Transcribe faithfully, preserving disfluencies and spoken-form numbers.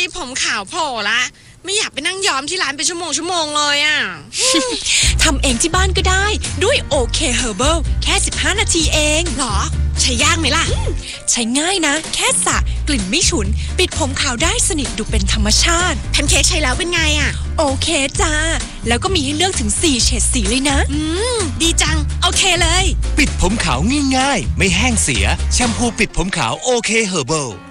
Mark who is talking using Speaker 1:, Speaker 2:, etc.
Speaker 1: ผมขาวโผล่ละไม่อยากไปนั่งย้อมที่ร้านเป็นชั่วโมงชั่วโมงเลยอ่ะ
Speaker 2: ทำเองที่บ้านก็ได้ด้วย โอ เค Herbal แค่สิบห้านาทีเอง
Speaker 1: หรอใช้ยากไหมล่ะ
Speaker 2: ใช้ง่ายนะแค่สระกลิ่นไม่ฉุนปิดผมขาวได้สนิทดูเป็นธรรมชาติ
Speaker 1: แพนเค้กใช้แล้วเป็นไงอ่ะ
Speaker 2: โอเคจ้าแล้วก็มีให้เลือกถึงสี่เฉดสีเลยนะ
Speaker 1: อืมดีจังโอเคเลย
Speaker 3: ปิดผมขาวง่ายๆไม่แห้งเสียแชมพูปิดผมขาวโอเค Herbal